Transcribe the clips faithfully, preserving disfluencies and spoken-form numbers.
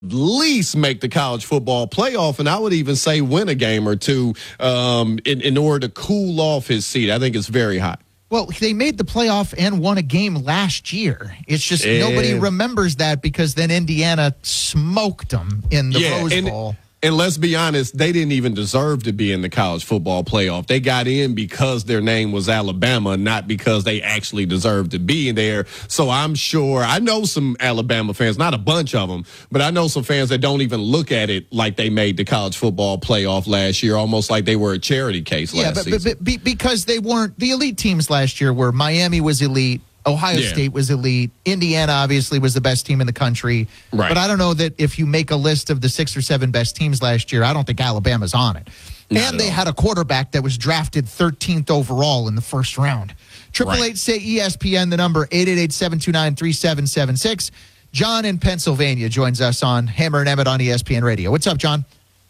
least make the college football playoff, and I would even say win a game or two um, in, in order to cool off his seat. I think it's very high. Well, they made the playoff and won a game last year. It's just Yeah. nobody remembers that because then Indiana smoked them in the Yeah, Rose and- Bowl. And let's be honest, they didn't even deserve to be in the college football playoff. They got in because their name was Alabama, not because they actually deserved to be there. So I'm sure, I know some Alabama fans, not a bunch of them, but I know some fans that don't even look at it like they made the college football playoff last year, almost like they were a charity case last Yeah, but, season. but, but be- because they weren't, the elite teams last year were Miami was elite, Ohio Yeah. State was elite, Indiana obviously was the best team in the country. Right. But I don't know that if you make a list of the six or seven best teams last year, I don't think Alabama's on it. Not and at they all. had a quarterback that was drafted thirteenth overall in the first round. Triple eight say E S P N, the number eight eight eight, seven two nine, three seven seven six. John in Pennsylvania joins us on Hammer and Emmett on E S P N Radio. What's up, John?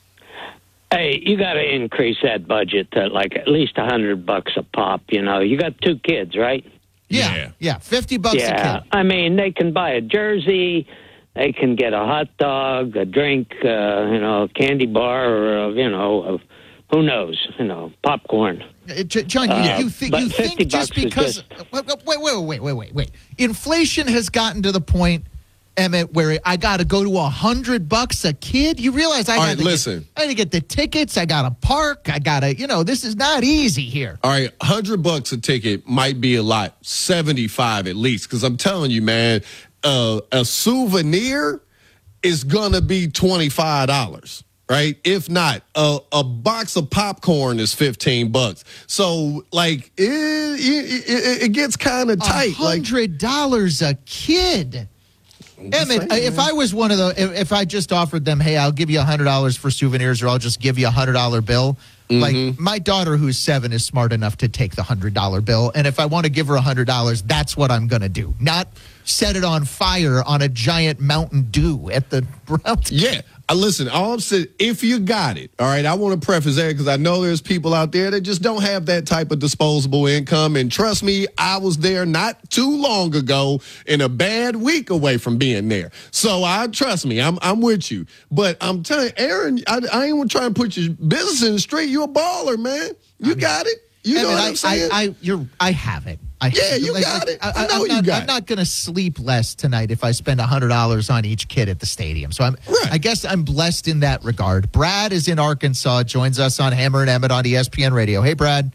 Hey, you got to increase that budget to like at least a hundred bucks a pop. You know, you got two kids, right? Yeah, Yeah. yeah, fifty bucks yeah, a kid. I mean, they can buy a jersey, they can get a hot dog, a drink, uh, you know, a candy bar, or a, you know, a, who knows, you know, popcorn. Uh, J- John, you, Uh, you, think but you think fifty just bucks is because just- wait, wait, wait, wait, wait, wait, wait. Inflation has gotten to the point, Emmett, where I got to go to a hundred bucks a kid. You realize I All got right, to listen. Get, I got to get the tickets. I got to park. I got to, you know, this is not easy here. All right, one hundred bucks a ticket might be a lot, seventy-five at least, because I'm telling you, man, uh, a souvenir is going to be twenty-five dollars, right? If not, a, a box of popcorn is fifteen bucks. So, like, it, it, it, it gets kind of A tight. Like, hundred dollars a kid. just Emmett, saying, if man. I was one of the, if, if I just offered them, hey, I'll give you a hundred dollars for souvenirs, or I'll just give you a hundred dollar bill. Like Mm-hmm. my daughter, who's seven, is smart enough to take the hundred dollar bill, and if I want to give her a hundred dollars, that's what I'm going to do. Not set it on fire on a giant Mountain Dew at the Browns. Yeah. I listen, all I'm saying, if you got it, all right, I want to preface that because I know there's people out there that just don't have that type of disposable income. And trust me, I was there not too long ago in a bad week away from being there. So I trust me, I'm I'm with you. But I'm telling you, Aaron, I, I ain't trying to put your business in the street. You a baller, man. You got it. You know Emmett, what I, I'm saying? I, I, you're, I have it. I, Yeah, you got it. I know I'm you not, got I'm it. not going to sleep less tonight if I spend one hundred dollars on each kid at the stadium. So I'm, Right. I guess I'm blessed in that regard. Brad is in Arkansas, joins us on Hammer and Emmett on E S P N Radio. Hey, Brad.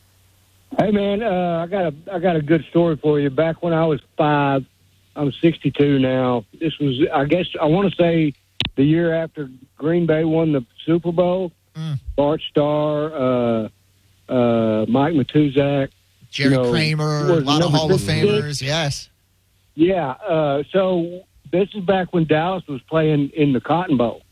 Hey man, uh, I got a I got a good story for you. Back when I was five, I'm sixty-two now. This was, I guess, I want to say the year after Green Bay won the Super Bowl. Mm. Bart Starr, uh, uh, Mike Matuzak. Jerry You know, Kramer, a was lot of number Hall of fifty-six. Famers. Yes. Yeah. Uh, so this is back when Dallas was playing in the Cotton Bowl,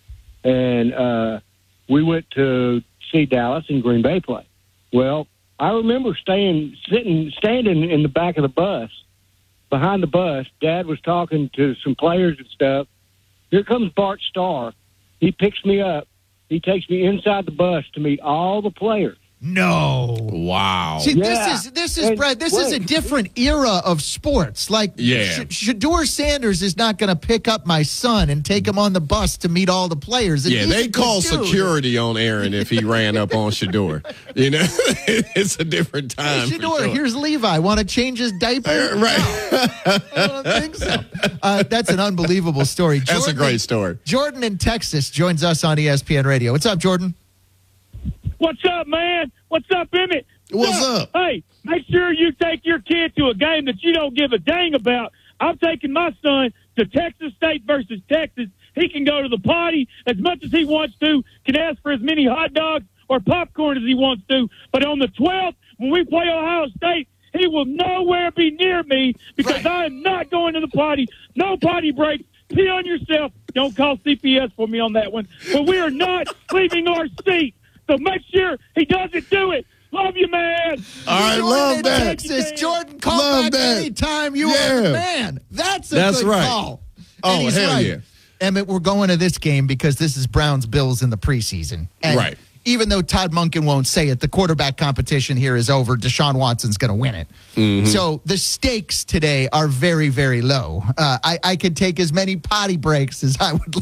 and uh, we went to see Dallas and Green Bay play. Well, I remember staying, sitting, standing in the back of the bus, behind the bus. Dad was talking to some players and stuff. Here comes Bart Starr. He picks me up. He takes me inside the bus to meet all the players. No. wow. See, Yeah. this is this is And Brad. This is a wait. different era of sports. Like, Yeah. Sh- Shador Sanders is not going to pick up my son and take him on the bus to meet all the players. And Yeah, he's a they good call dude. security on Aaron if he ran up on Shador. You know, it's a different time. Hey, for Shador, sure. here's Levi. Want to change his diaper? Uh, right. I don't think so. Uh, that's an unbelievable story. That's a Jordan- great story. Jordan in Texas joins us on E S P N Radio. What's up, Jordan? What's up, man? What's up, Emmett? What's up? Hey, make sure you take your kid to a game that you don't give a dang about. I'm taking my son to Texas State versus Texas. He can go to the potty as much as he wants to, can ask for as many hot dogs or popcorn as he wants to. But on the twelfth, when we play Ohio State, he will nowhere be near me because Right. I am not going to the potty. No potty breaks. Pee on yourself. Don't call C P S for me on that one. But we are not leaving our seat. So make sure he doesn't do it. Love you, man. All right, Jordan love in that. Texas. Jordan, call Love back that. anytime you Yeah. are the man. That's a That's good right. call. Oh, And he's hell right. yeah. Emmett, we're going to this game because this is Browns Bills in the preseason. And Right. even though Todd Monken won't say it, the quarterback competition here is over. Deshaun Watson's going to win it. Mm-hmm. So the stakes today are very, very low. Uh, I, I could take as many potty breaks as I would